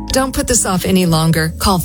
Don't put this off any longer. Call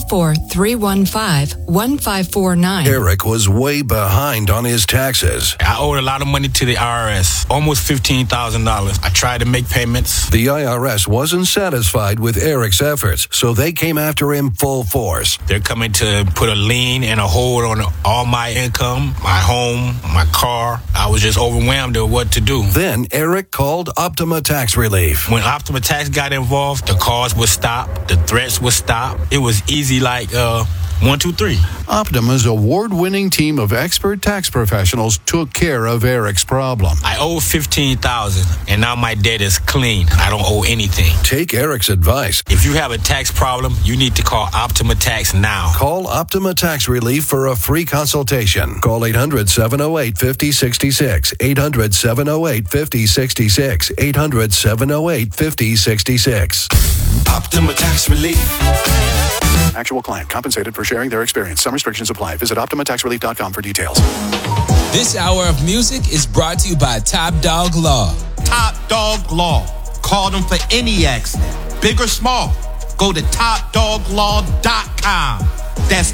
504-315-1549. Eric was way behind on his taxes. I owed a lot of money to the IRS, almost $15,000. I tried to make payments. The IRS wasn't satisfied with Eric's efforts, so they came after him full force. They're coming to put a lien and a hold on all my income, my home, my car. I was just overwhelmed at what to do. Then Eric called Optima Tax Relief. When Optima Tax got involved, the calls would stop, the threats would stop. It was easy like 1, 2, 3. Optima's award-winning team of expert tax professionals took care of Eric's problem. I owed $15,000, and now my debt is clean. I don't owe anything. Take Eric's advice. If you have a tax problem, you need to call Optima Tax now. Call Optima Tax Relief for a free consultation. Call 800-708-5066. 800-708-5066. 800-708-5066. Optima Tax Relief. Actual client compensated for sharing their experience. Some restrictions apply. Visit OptimaTaxRelief.com for details. This hour of music is brought to you by Top Dog Law. Top Dog Law. Call them for any accident, big or small. Go to TopDogLaw.com. That's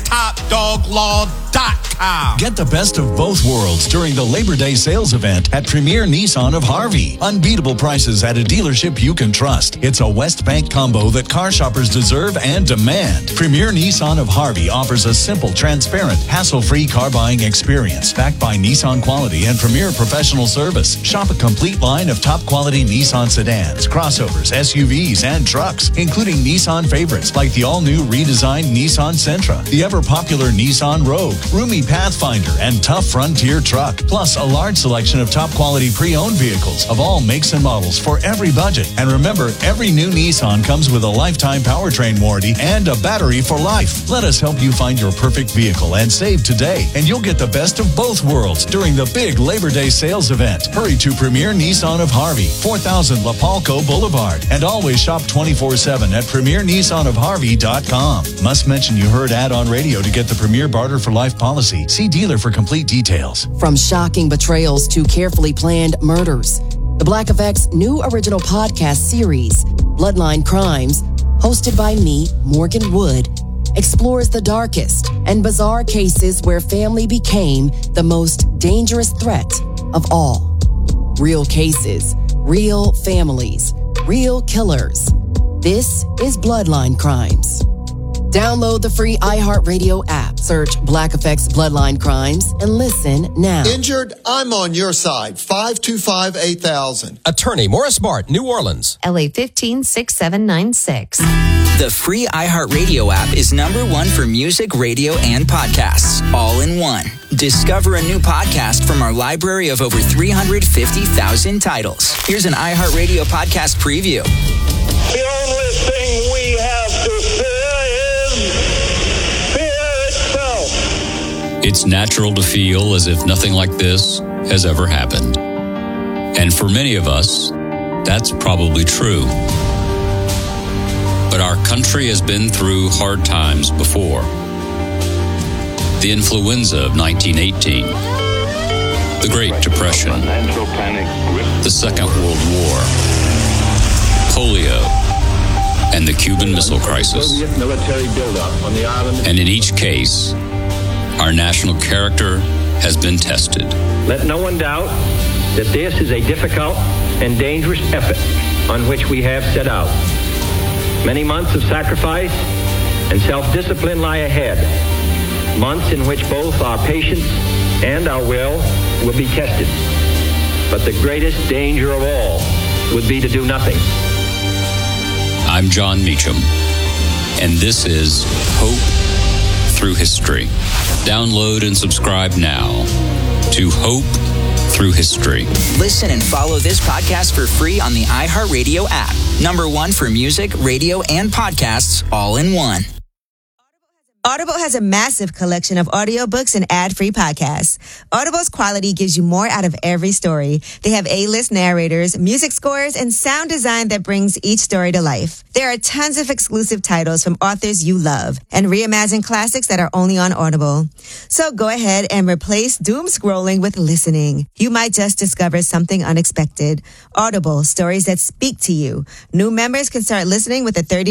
TopDogLaw.com. Get the best of both worlds during the Labor Day sales event at Premier Nissan of Harvey. Unbeatable prices at a dealership you can trust. It's a West Bank combo that car shoppers deserve and demand. Premier Nissan of Harvey offers a simple, transparent, hassle-free car buying experience backed by Nissan quality and premier professional service. Shop a complete line of top-quality Nissan sedans, crossovers, SUVs, and trucks, including Nissan favorites like the all-new redesigned Nissan Sentra, the ever-popular Nissan Rogue, roomy Pathfinder, and tough Frontier truck, plus a large selection of top-quality pre-owned vehicles of all makes and models for every budget. And remember, every new Nissan comes with a lifetime powertrain warranty and a battery for life. Let us help you find your perfect vehicle and save today, and you'll get the best of both worlds during the big Labor Day sales event. Hurry to Premier Nissan of Harvey, 4000 Lapalco Boulevard, and always shop 24/7 at PremierNissanOfHarvey.com. Must mention you heard ad on radio to get the Premier Barter for Life policy. See dealer for complete details. From shocking betrayals to carefully planned murders, the Black Effect's new original podcast series, Bloodline Crimes, hosted by me, Morgan Wood, explores the darkest and bizarre cases where family became the most dangerous threat of all. Real cases, real families, real killers. This is Bloodline Crimes. Download the free iHeartRadio app. Search Black Effect's Bloodline Crimes and listen now. Injured? I'm on your side. 525-8000. Attorney Morris Bart, New Orleans. LA 156796. The free iHeartRadio app is #1 for music, radio, and podcasts, all in one. Discover a new podcast from our library of over 350,000 titles. Here's an iHeartRadio podcast preview. The only thing we have to fear is fear itself. It's natural to feel as if nothing like this has ever happened. And for many of us, that's probably true. But our country has been through hard times before. The influenza of 1918, the Great Depression, the Second World War, polio, and the Cuban Missile Crisis. And in each case, our national character has been tested. Let no one doubt that this is a difficult and dangerous effort on which we have set out. Many months of sacrifice and self-discipline lie ahead, months in which both our patience and our will be tested. But the greatest danger of all would be to do nothing. I'm John Meacham, and this is Hope Through History. Download and subscribe now to Hope Through History. Listen and follow this podcast for free on the iHeartRadio app. #1 for music, radio, and podcasts, all in one. Audible has a massive collection of audiobooks and ad-free podcasts. Audible's quality gives you more out of every story. They have A-list narrators, music scores, and sound design that brings each story to life. There are tons of exclusive titles from authors you love and reimagined classics that are only on Audible. So go ahead and replace doom scrolling with listening. You might just discover something unexpected. Audible, stories that speak to you. New members can start listening with a 30